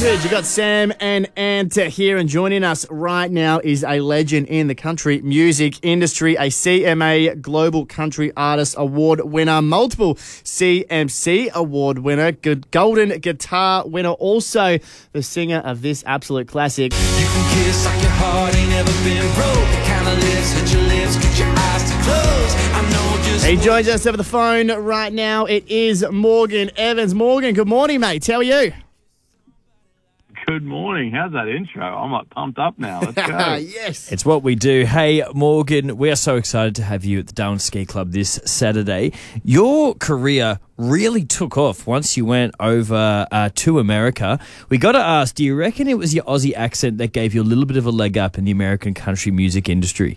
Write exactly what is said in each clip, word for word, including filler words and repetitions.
hundred. You got Sam and Anta here, and joining us right now is a legend in the country music industry, a C M A Global Country Artist Award winner, multiple C M C Award winner, good Golden Guitar winner, also the singer of this absolute classic. You can kiss like your heart ain't ever been broke. The kind of lips that your lips get your eyes to close. I know just He joins us over the phone right now. It is Morgan Evans. Morgan, good morning, mate. How are you? Good morning. How's that intro? I'm like pumped up now. Let's go. Yes. It's what we do. Hey, Morgan, we are so excited to have you at the Darwin Ski Club this Saturday. Your career really took off once you went over uh, to America. We got to ask, do you reckon it was your Aussie accent that gave you a little bit of a leg up in the American country music industry?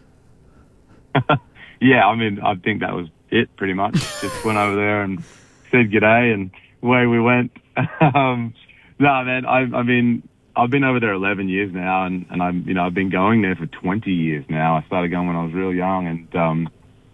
Yeah, I mean, I think that was it pretty much. Just went over there and said g'day and away we went. um, no, man, I, I mean, I've been over there eleven years now, and, and I'm, you know, I've been going there for twenty years now. I started going when I was real young, and um,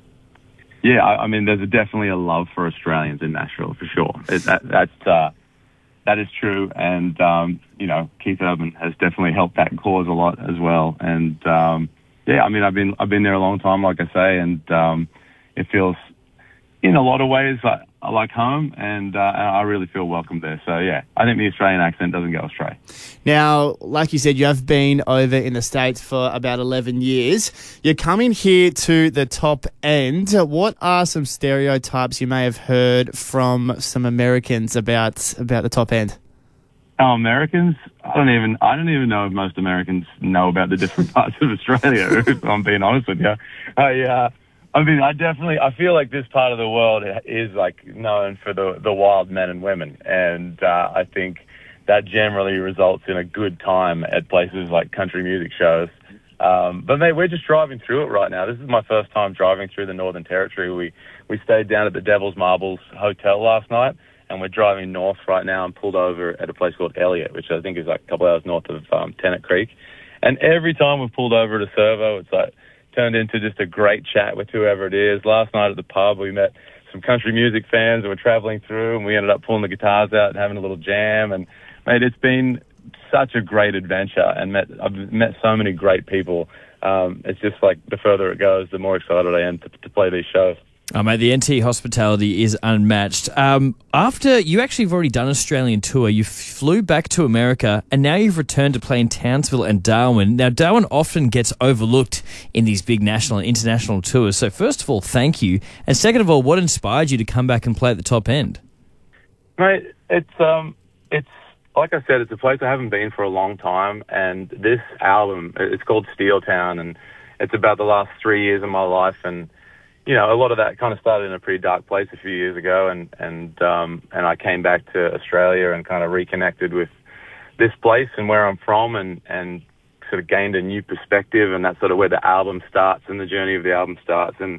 yeah, I, I mean, there's a, definitely a love for Australians in Nashville for sure. It, that, that's uh, that is true, and um, you know, Keith Urban has definitely helped that cause a lot as well. And um, yeah, I mean, I've been I've been there a long time, like I say, and um, it feels in a lot of ways like like home, and, uh, and I really feel welcome there. So yeah, I think the Australian accent doesn't go astray. Now, like you said, you have been over in the States for about eleven years. You're coming here to the top end. What are some stereotypes you may have heard from some Americans about about the top end? Oh, Americans? I don't even I don't even know if most Americans know about the different parts of Australia, if I'm being honest with you. I, uh, I mean, I definitely, I feel like this part of the world is like known for the, the wild men and women. And uh, I think that generally results in a good time at places like country music shows. Um, but mate, we're just driving through it right now. This is my first time driving through the Northern Territory. We, we stayed down at the Devil's Marbles Hotel last night, and we're driving north right now and pulled over at a place called Elliott, which I think is like a couple hours north of um, Tennant Creek. And every time we've pulled over at a servo, it's like turned into just a great chat with whoever it is. Last night at the pub, we met some country music fans and we're traveling through, and we ended up pulling the guitars out and having a little jam. And mate, it's been such a great adventure, and met I've met so many great people. Um, it's just like the further it goes, the more excited I am to, to play these shows. Oh, mate, the N T hospitality is unmatched. Um, after you actually have already done an Australian tour, you flew back to America, and now you've returned to play in Townsville and Darwin. Now, Darwin often gets overlooked in these big national and international tours. So, first of all, thank you. And second of all, what inspired you to come back and play at the top end? Mate, it's um, it's like I said, it's a place I haven't been for a long time, and this album, it's called Steel Town, and it's about the last three years of my life, and you know, a lot of that kind of started in a pretty dark place a few years ago, and and um, and I came back to Australia and kind of reconnected with this place and where I'm from, and, and sort of gained a new perspective, and that's sort of where the album starts and the journey of the album starts. And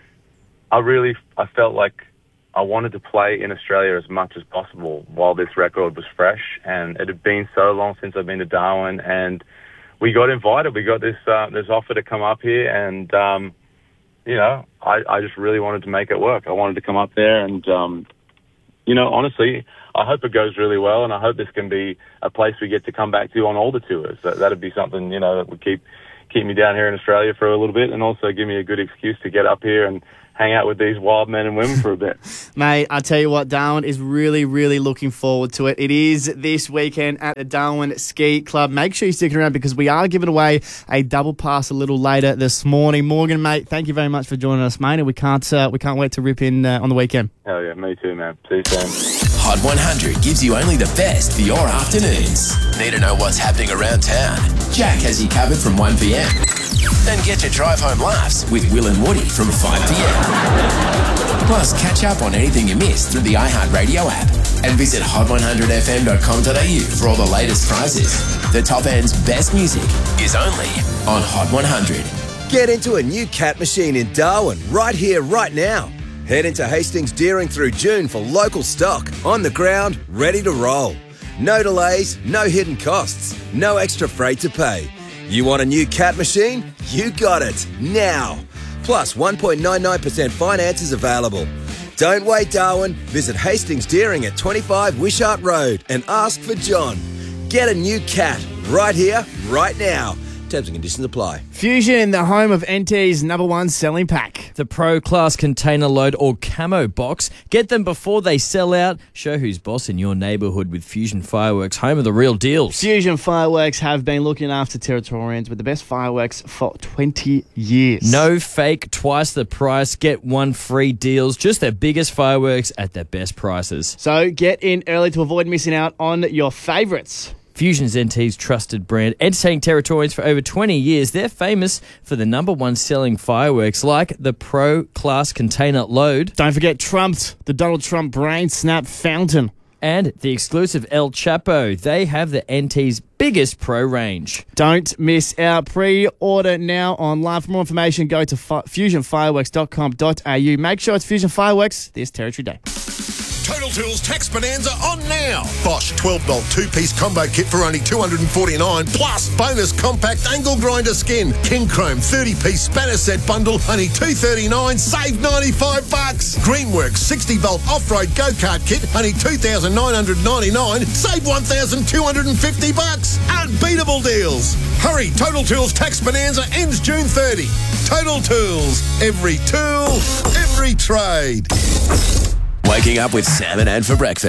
I really, I felt like I wanted to play in Australia as much as possible while this record was fresh, and it had been so long since I've been to Darwin, and we got invited. We got this uh, this offer to come up here, and um, you know, I, I just really wanted to make it work. I wanted to come up there, and, um, you know, honestly, I hope it goes really well, and I hope this can be a place we get to come back to on all the tours. That, that'd be something, you know, that would keep keep me down here in Australia for a little bit, and also give me a good excuse to get up here and hang out with these wild men and women for a bit. Mate, I tell you what, Darwin is really, really looking forward to it. It is this weekend at the Darwin Ski Club. Make sure you stick around, because we are giving away a double pass a little later this morning. Morgan, mate, thank you very much for joining us, mate, and we can't uh, we can't wait to rip in uh, on the weekend. Hell yeah, me too, man. See you soon. Hot one hundred gives you only the best for your afternoons. Need to know what's happening around town? Jack has you covered from one p.m. Then get your drive home laughs with Will and Woody from five p.m. Plus, catch up on anything you missed through the iHeartRadio app, and visit hot one hundred f m dot com dot a u for all the latest prizes. The top end's best music is only on Hot one hundred. Get into a new Cat machine in Darwin right here, right now. Head into Hastings Deering through June for local stock, on the ground, ready to roll. No delays, no hidden costs, no extra freight to pay. You want a new Cat machine? You got it, now. Plus one point nine nine percent finance is available. Don't wait, Darwin. Visit Hastings Deering at twenty-five Wishart Road and ask for John. Get a new cat right here, right now. Terms and conditions apply. Fusion, the home of N T's number one selling pack. The Pro Class Container Load or Camo Box. Get them before they sell out. Show who's boss in your neighbourhood with Fusion Fireworks, home of the real deals. Fusion Fireworks have been looking after Territorians with the best fireworks for twenty years. No fake, twice the price, get one free deals. Just their biggest fireworks at their best prices. So get in early to avoid missing out on your favourites. Fusion's N T's trusted brand, entertaining Territorians for over twenty years. They're famous for the number one selling fireworks like the Pro Class Container Load. Don't forget Trumped, the Donald Trump Brain Snap Fountain. And the exclusive El Chapo. They have the N T's biggest pro range. Don't miss out. Pre-order now online. For more information, go to fi- fusion fireworks dot com dot a u. Make sure it's Fusion Fireworks this Territory Day. Total Tools Tax Bonanza on now. Bosch twelve volt two-piece combo kit for only two hundred forty-nine dollars plus bonus compact angle grinder skin. King Chrome thirty-piece spanner set bundle only two hundred thirty-nine dollars, save ninety-five bucks. Greenworks sixty volt off-road go-kart kit only two thousand nine hundred ninety-nine dollars, save one thousand two hundred fifty bucks. Unbeatable deals. Hurry, Total Tools Tax Bonanza ends June thirtieth. Total Tools, every tool, every trade. Waking up with Sam and Ann for breakfast.